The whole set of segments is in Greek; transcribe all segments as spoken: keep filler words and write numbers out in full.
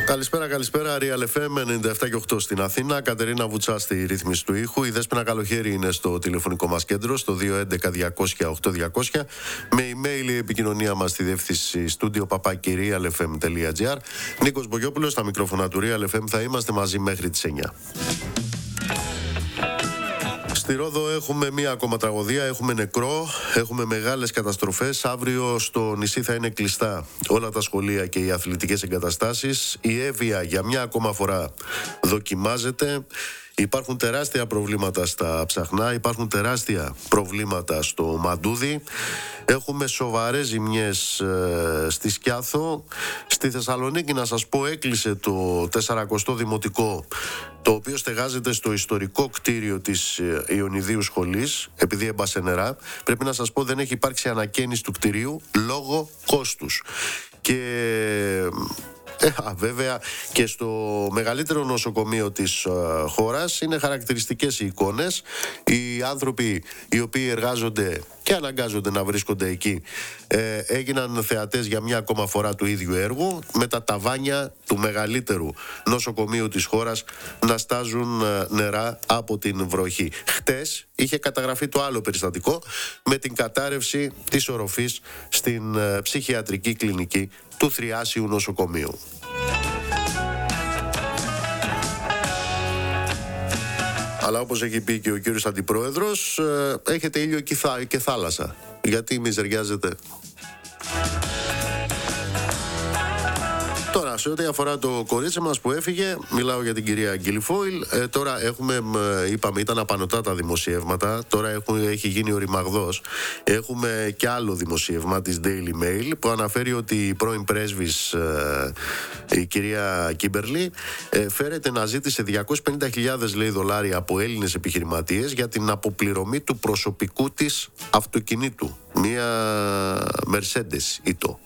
Καλησπέρα, καλησπέρα. Real εφ εμ ενενήντα επτά και οκτώ στην Αθήνα. Κατερίνα Βουτσά στη ρύθμιση του ήχου. Η Δέσποινα Καλοχέρη είναι στο τηλεφωνικό μας κέντρο, στο δύο έντεκα διακόσια οκτώ διακόσια. Με email η επικοινωνία μας στη διεύθυνση studio παπάκι real εφ εμ τελεία τζι άρ. Νίκος Μπογιόπουλος στα μικρόφωνα του Real εφ εμ. Θα είμαστε μαζί μέχρι τις εννιά. Στη Ρόδο έχουμε μία ακόμα τραγωδία, έχουμε νεκρό, έχουμε μεγάλες καταστροφές. Αύριο στο νησί θα είναι κλειστά όλα τα σχολεία και οι αθλητικές εγκαταστάσεις. Η Εύβοια για μια ακόμα φορά δοκιμάζεται. Υπάρχουν τεράστια προβλήματα στα Ψαχνά, υπάρχουν τεράστια προβλήματα στο Μαντούδι. Έχουμε σοβαρές ζημιές ε, στη Σκιάθο. Στη Θεσσαλονίκη, να σας πω, έκλεισε το τεσσαρακοστό Δημοτικό, το οποίο στεγάζεται στο ιστορικό κτίριο της Ιωνιδίου Σχολής, επειδή έμπασε νερά. Πρέπει να σας πω, δεν έχει υπάρξει ανακαίνιση του κτιρίου λόγω κόστους. Και... Ε, α, βέβαια και στο μεγαλύτερο νοσοκομείο της ε, χώρας είναι χαρακτηριστικές οι εικόνες. Οι άνθρωποι οι οποίοι εργάζονται και αναγκάζονται να βρίσκονται εκεί ε, έγιναν θεατές για μια ακόμα φορά του ίδιου έργου, με τα ταβάνια του μεγαλύτερου νοσοκομείου της χώρας να στάζουν ε, νερά από την βροχή. Χτες είχε καταγραφεί το άλλο περιστατικό με την κατάρρευση της οροφής στην ε, ψυχιατρική κλινική του Θριάσιου νοσοκομείου. Αλλά όπως έχει πει και ο κύριος Αντιπρόεδρος, έχετε ήλιο και θάλασσα. Γιατί μιζεριάζετε? Τώρα, σε ό,τι αφορά το κορίτσι μας που έφυγε, μιλάω για την κυρία Γκυλιφόιλ. Ε, τώρα έχουμε, είπαμε, ήταν απανωτά τα δημοσιεύματα. Τώρα έχουν, έχει γίνει ο ρημαγδός. Έχουμε και άλλο δημοσίευμα της Daily Mail που αναφέρει ότι η πρώην πρέσβης, ε, η κυρία Κίμπερλι, ε, φέρεται να ζήτησε διακόσιες πενήντα χιλιάδες λέει, δολάρια από Έλληνες επιχειρηματίες για την αποπληρωμή του προσωπικού της αυτοκινήτου. Μία Mercedes ήτο.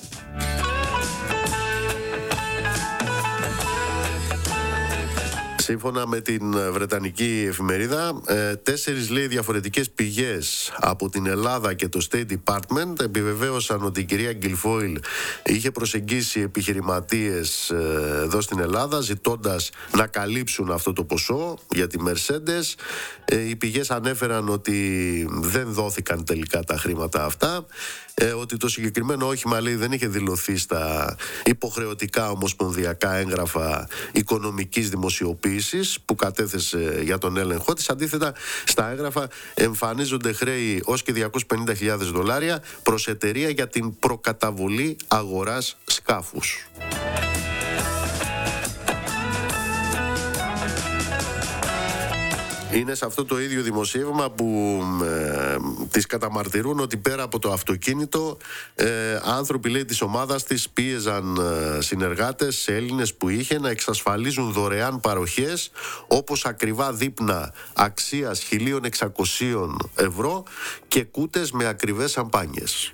Σύμφωνα με την βρετανική εφημερίδα, τέσσερις λέει διαφορετικές πηγές από την Ελλάδα και το State Department επιβεβαίωσαν ότι η κυρία Γκυλφόιλ είχε προσεγγίσει επιχειρηματίες εδώ στην Ελλάδα ζητώντας να καλύψουν αυτό το ποσό για τη Mercedes. Οι πηγές ανέφεραν ότι δεν δόθηκαν τελικά τα χρήματα αυτά, ότι το συγκεκριμένο όχημα λέει δεν είχε δηλωθεί στα υποχρεωτικά ομοσπονδιακά έγγραφα οικονομικής δημοσιοποίησης που κατέθεσε για τον έλεγχό της. Αντίθετα, στα έγγραφα εμφανίζονται χρέη ως και διακόσιες πενήντα χιλιάδες δολάρια προς εταιρεία για την προκαταβολή αγοράς σκάφους. Είναι σε αυτό το ίδιο δημοσίευμα που ε, τις καταμαρτυρούν ότι πέρα από το αυτοκίνητο ε, άνθρωποι λέει της ομάδας της πίεζαν ε, συνεργάτες Έλληνες που είχε να εξασφαλίζουν δωρεάν παροχές όπως ακριβά δείπνα αξίας χίλια εξακόσια ευρώ και κούτες με ακριβές σαμπάνιες.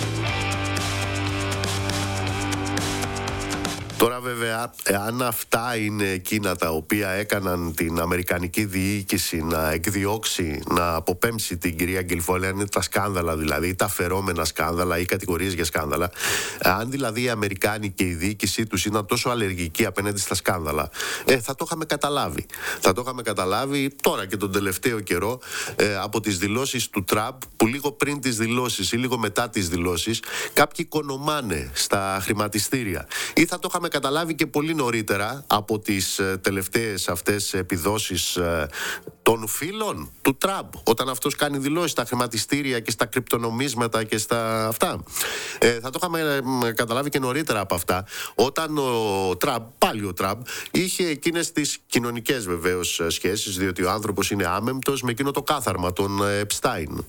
Τώρα βέβαια, αν αυτά είναι εκείνα τα οποία έκαναν την αμερικανική διοίκηση να εκδιώξει, να αποπέμψει την κυρία Γκυλφόιλ, αν είναι τα σκάνδαλα δηλαδή, τα φερόμενα σκάνδαλα ή κατηγορίες για σκάνδαλα, αν δηλαδή οι Αμερικάνοι και η διοίκησή τους ήταν τόσο αλλεργικοί απέναντι στα σκάνδαλα, ε, θα το είχαμε καταλάβει. Θα το είχαμε καταλάβει τώρα και τον τελευταίο καιρό ε, από τις δηλώσεις του Τραμπ, που λίγο πριν τις δηλώσεις ή λίγο μετά τις δηλώσεις κάποιοι οικονομάνε στα χρηματιστήρια. Ή θα το είχαμε καταλάβει και πολύ νωρίτερα από τις ε, τελευταίες αυτές επιδόσεις ε, των φίλων του Τραμπ, όταν αυτός κάνει δηλώσεις στα χρηματιστήρια και στα κρυπτονομίσματα και στα αυτά. Ε, θα το είχαμε ε, καταλάβει και νωρίτερα από αυτά, όταν ο Τραμπ, πάλι ο Τραμπ, είχε εκείνες τις κοινωνικές βεβαίως σχέσεις, διότι ο άνθρωπος είναι άμεμπτος με εκείνο το κάθαρμα, τον Επστάιν.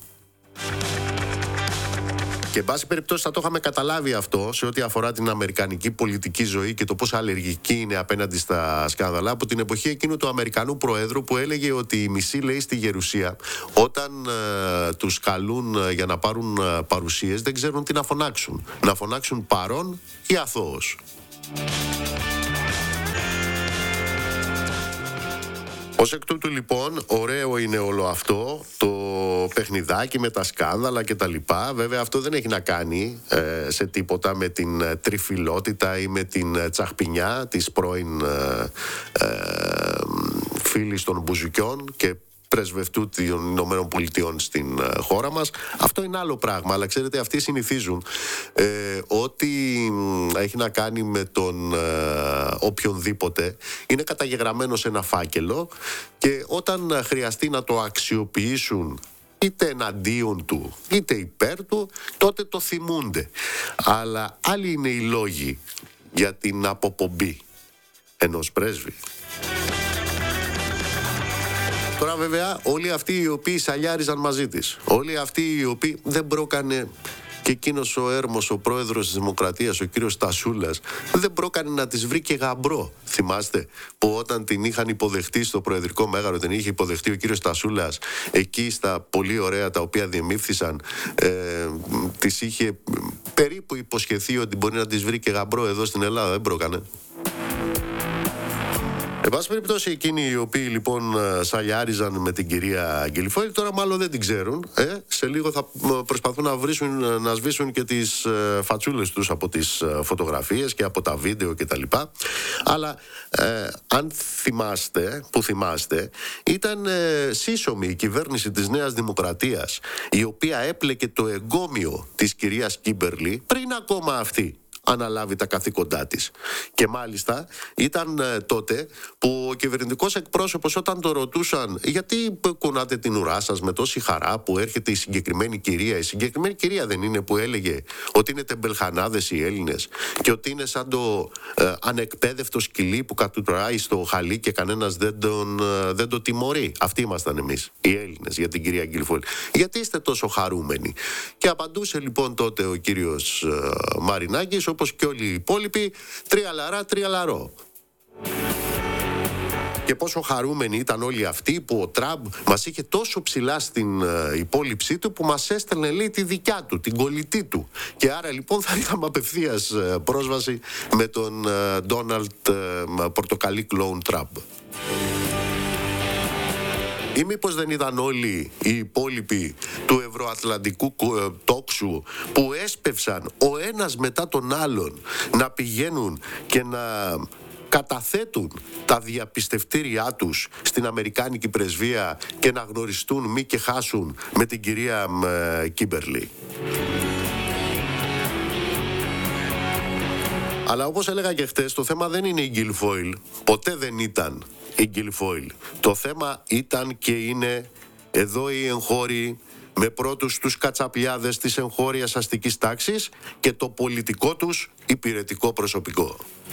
Και εν πάση περιπτώσει θα το είχαμε καταλάβει αυτό σε ό,τι αφορά την αμερικανική πολιτική ζωή και το πόσο αλλεργική είναι απέναντι στα σκάνδαλα από την εποχή εκείνου του Αμερικανού Προέδρου που έλεγε ότι οι μισοί λέει στη Γερουσία όταν ε, τους καλούν ε, για να πάρουν ε, παρουσίες δεν ξέρουν τι να φωνάξουν. Να φωνάξουν παρών ή αθώος. Ως εκ τούτου λοιπόν, ωραίο είναι όλο αυτό το παιχνιδάκι με τα σκάνδαλα και τα λοιπά. Βέβαια αυτό δεν έχει να κάνει ε, σε τίποτα με την ε, τριφυλότητα ή με την ε, τσαχπινιά της πρώην ε, ε, φίλης των Μπουζουκιών και πρεσβευτού των Ηνωμένων Πολιτειών στην ε, χώρα μας. Αυτό είναι άλλο πράγμα, αλλά ξέρετε, αυτοί συνηθίζουν ε, ό,τι έχει να κάνει με τον ε, οποιονδήποτε είναι καταγεγραμμένο σε ένα φάκελο και όταν ε, χρειαστεί να το αξιοποιήσουν είτε εναντίον του είτε υπέρ του, τότε το θυμούνται. Αλλά άλλοι είναι οι λόγοι για την αποπομπή ενός πρέσβη. Τώρα βέβαια όλοι αυτοί οι οποίοι σαλιάριζαν μαζί της, όλοι αυτοί οι οποίοι δεν μπρόκανε, και εκείνος ο έρμος, ο πρόεδρος της Δημοκρατίας, ο κύριος Στασούλας, δεν μπρόκανε να της βρει και γαμπρό. Θυμάστε που όταν την είχαν υποδεχτεί στο Προεδρικό Μέγαρο, την είχε υποδεχτεί ο κύριος Στασούλας εκεί στα πολύ ωραία τα οποία διεμήφθησαν, ε, της είχε περίπου υποσχεθεί ότι μπορεί να της βρει και γαμπρό εδώ στην Ελλάδα, δεν μπρόκανε. Εν πάση περιπτώσει, εκείνοι οι οποίοι λοιπόν σαλιάριζαν με την κυρία Γκυλιφόιλ, τώρα μάλλον δεν την ξέρουν. Ε? Σε λίγο θα προσπαθούν να, βρίσουν, να σβήσουν και τις φατσούλες τους από τις φωτογραφίες και από τα βίντεο κτλ. Αλλά ε, αν θυμάστε, που θυμάστε, ήταν ε, σύσσωμη η κυβέρνηση της Νέας Δημοκρατίας, η οποία έπλεκε το εγκόμιο της κυρίας Κίμπερλι πριν ακόμα αυτή αναλάβει τα καθήκοντά της. Και μάλιστα ήταν ε, τότε που ο κυβερνητικός εκπρόσωπος, όταν το ρωτούσαν γιατί κουνάτε την ουρά σας με τόση χαρά που έρχεται η συγκεκριμένη κυρία, η συγκεκριμένη κυρία δεν είναι που έλεγε ότι είναι τεμπελχανάδες οι Έλληνες και ότι είναι σαν το ε, ανεκπαίδευτο σκυλί που κατουράει στο χαλί και κανένας δεν, τον, ε, δεν το τιμωρεί. Αυτοί ήμασταν εμείς οι Έλληνες για την κυρία Γκυλιφόιλ. Γιατί είστε τόσο χαρούμενοι? Και απαντούσε λοιπόν τότε ο κύριος ε, Μαρινάκης, όπως και όλοι οι υπόλοιποι, τρία λαρά, τρία λαρό. Και πόσο χαρούμενοι ήταν όλοι αυτοί που ο Τραμπ μας είχε τόσο ψηλά στην uh, υπόλοιψή του που μας έστελνε, λέει, τη δικιά του, την κολλητή του. Και άρα λοιπόν θα είχαμε απευθείας uh, πρόσβαση με τον Ντόναλντ uh, uh, Πορτοκαλί Κλόουν Τραμπ. Ή μήπως δεν ήταν όλοι οι υπόλοιποι του ευρωατλαντικού τόξου που έσπευσαν ο ένας μετά τον άλλον να πηγαίνουν και να καταθέτουν τα διαπιστευτήριά τους στην Αμερικάνικη πρεσβεία και να γνωριστούν μη και χάσουν με την κυρία Κίμπερλι? Αλλά όπως έλεγα και χτες, το θέμα δεν είναι η Γκυλιφόιλ. Ποτέ δεν ήταν η Γκυλιφόιλ. Το θέμα ήταν και είναι εδώ οι εγχώροι με πρώτους τους κατσαπλιάδες της εγχώριας αστικής τάξης και το πολιτικό τους υπηρετικό προσωπικό.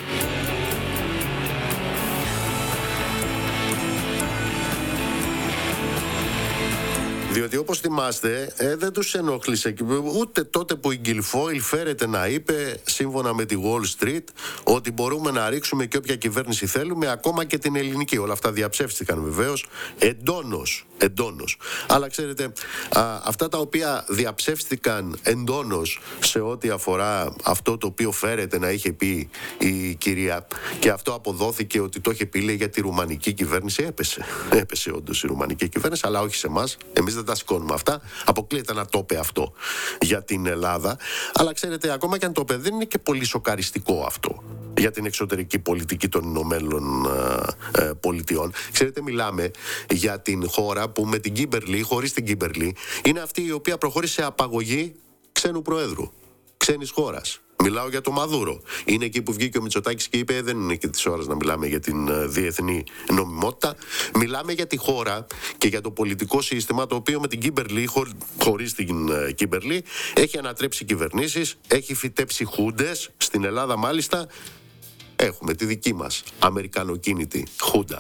Διότι όπως θυμάστε, ε, δεν τους ενόχλησε ούτε τότε που η Γκυλιφόιλ φέρεται να είπε, σύμφωνα με τη Wall Street, ότι μπορούμε να ρίξουμε και όποια κυβέρνηση θέλουμε, ακόμα και την ελληνική. Όλα αυτά διαψεύστηκαν βεβαίως εντόνως, εντόνως. Αλλά ξέρετε, α, αυτά τα οποία διαψεύστηκαν εντόνως σε ό,τι αφορά αυτό το οποίο φέρεται να είχε πει η κυρία, και αυτό αποδόθηκε ότι το είχε πει, λέει, για τη ρουμανική κυβέρνηση, έπεσε. Έπεσε όντως η ρουμανική κυβέρνηση, αλλά όχι σε εμάς. Εμείς δεν τα σηκώνουμε αυτά. Αποκλείεται να το είπε αυτό για την Ελλάδα. Αλλά ξέρετε, ακόμα και αν το είπε, δεν είναι και πολύ σοκαριστικό αυτό για την εξωτερική πολιτική των Ηνωμένων ε, ε, Πολιτειών. Ξέρετε, μιλάμε για την χώρα που με την Κίμπερλι, χωρίς την Κίμπερλι, είναι αυτή η οποία προχώρησε σε απαγωγή ξένου προέδρου, ξένης χώρας. Μιλάω για το Μαδούρο. Είναι εκεί που βγήκε ο Μητσοτάκης και είπε, δεν είναι και της ώρας να μιλάμε για την uh, διεθνή νομιμότητα. Μιλάμε για τη χώρα και για το πολιτικό σύστημα, το οποίο με την Κίμπερλι, χω, χωρίς την uh, Κίμπερλι, έχει ανατρέψει κυβερνήσεις, έχει φυτέψει χούντες. Στην Ελλάδα μάλιστα έχουμε τη δική μας αμερικανοκίνητη χούντα.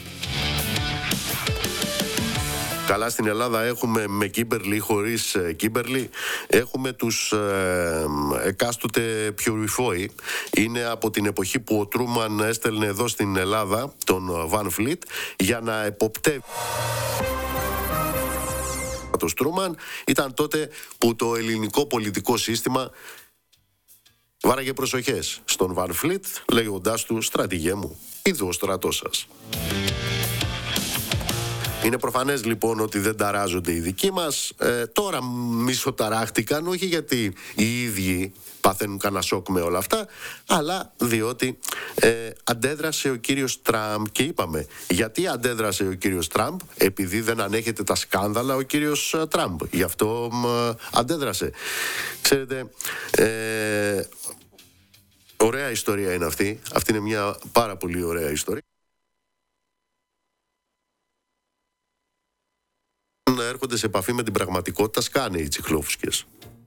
Καλά, στην Ελλάδα έχουμε με Κίμπερλι ή χωρίς ε, Κίμπερλι. Έχουμε τους ε, εκάστοτε πιουριφόοι. Είναι από την εποχή που ο Τρούμαν έστελνε εδώ στην Ελλάδα τον Βαν Φλιτ για να εποπτεύει. Το Τρούμαν ήταν τότε που το ελληνικό πολιτικό σύστημα βάραγε προσοχές στον Βαν Φλιτ, λέγοντάς του, στρατηγέ μου, είδω ο στρατός σας. Είναι προφανές λοιπόν ότι δεν ταράζονται οι δικοί μας. Ε, τώρα μισοταράχτηκαν, όχι γιατί οι ίδιοι παθαίνουν κανένα σοκ με όλα αυτά, αλλά διότι ε, αντέδρασε ο κύριος Τραμπ. Και είπαμε, γιατί αντέδρασε ο κύριος Τραμπ? Επειδή δεν ανέχεται τα σκάνδαλα ο κύριος Τραμπ. Γι' αυτό μ, αντέδρασε. Ξέρετε, ε, ωραία ιστορία είναι αυτή. Αυτή είναι μια πάρα πολύ ωραία ιστορία. Να έρχονται σε επαφή με την πραγματικότητα, σκάνε οι τσιχλόφουσκες.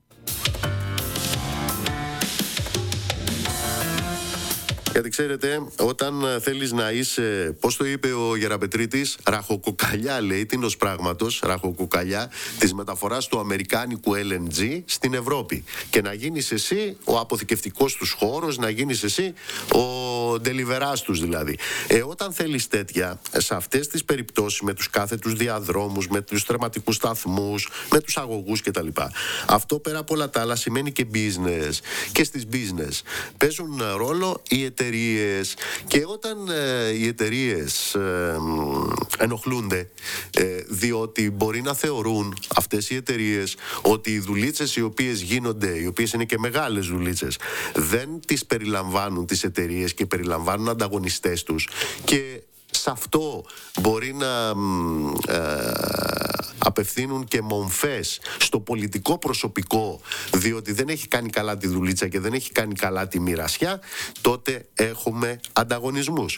Γιατί ξέρετε, όταν θέλεις να είσαι, πώς το είπε ο Γεραπετρίτης, ραχοκοκαλιά, λέει, τίνος πράγματος, ραχοκοκαλιά της μεταφοράς του αμερικάνικου ελ εν τζι στην Ευρώπη. Και να γίνεις εσύ ο αποθηκευτικός τους χώρος, να γίνεις εσύ ο ντελιβεράς τους δηλαδή. Ε, όταν θέλεις τέτοια, σε αυτές τις περιπτώσεις, με τους κάθετους διαδρόμους, με τους τερματικούς σταθμούς, με τους αγωγούς κτλ. Αυτό πέρα από όλα τα άλλα σημαίνει και business. Και στις business παίζουν ρόλο οι εταιρείες. Και όταν ε, οι εταιρείες ε, ενοχλούνται, ε, διότι μπορεί να θεωρούν αυτές οι εταιρείες ότι οι δουλίτσες οι οποίες γίνονται, οι οποίες είναι και μεγάλες δουλίτσες, δεν τις περιλαμβάνουν τις εταιρείες και περιλαμβάνουν ανταγωνιστές τους, και σε αυτό μπορεί να ε, απευθύνουν και μομφές στο πολιτικό προσωπικό, διότι δεν έχει κάνει καλά τη δουλίτσα και δεν έχει κάνει καλά τη μοιρασιά, τότε έχουμε ανταγωνισμούς.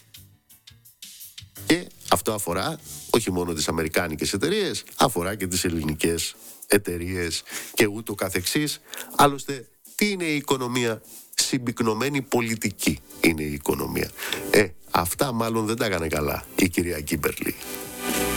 Και αυτό αφορά όχι μόνο τις αμερικάνικες εταιρείες, αφορά και τις ελληνικές εταιρείες και ούτω καθεξής. Άλλωστε, τι είναι η οικονομία? Συμπυκνωμένη πολιτική είναι η οικονομία. Ε, αυτά μάλλον δεν τα έκανε καλά η κυρία Κίμπερλι.